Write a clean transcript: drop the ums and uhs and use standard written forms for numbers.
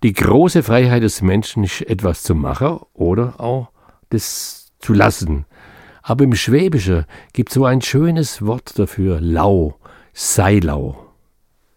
Die große Freiheit des Menschen ist etwas zu machen oder auch das zu lassen. Aber im Schwäbischen gibt es so ein schönes Wort dafür, lau, sei lau.